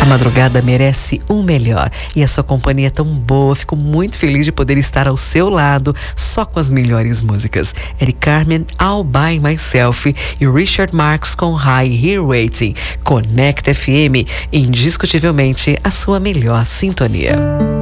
madrugada merece o melhor e a sua companhia é tão boa. Fico muito feliz de poder estar ao seu lado só com as melhores músicas. Eric Carmen, All By Myself e Richard Marx com High Here Waiting. Conecta FM, indiscutivelmente a sua melhor sintonia.